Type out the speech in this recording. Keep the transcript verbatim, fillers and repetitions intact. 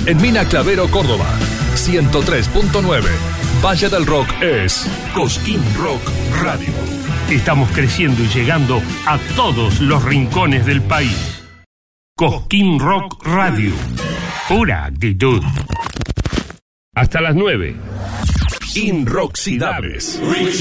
En Mina Clavero, Córdoba, ciento tres punto nueve. Valle del Rock es Cosquín Rock Radio. Estamos creciendo y llegando a todos los rincones del país. Cosquín Rock Radio. Pura actitud. Hasta las nueve. Inroxidables.